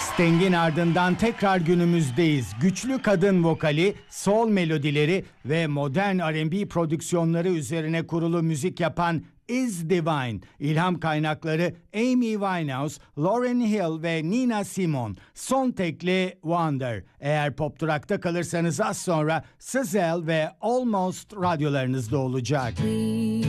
Sting'in ardından tekrar günümüzdeyiz. Güçlü kadın vokali, soul melodileri ve modern R&B prodüksiyonları üzerine kurulu müzik yapan Is Divine, ilham kaynakları Amy Winehouse, Lauryn Hill ve Nina Simone. Son tekli Wonder. Eğer Pop Durak'ta kalırsanız az sonra Sizzle ve Almost radyolarınızda olacak.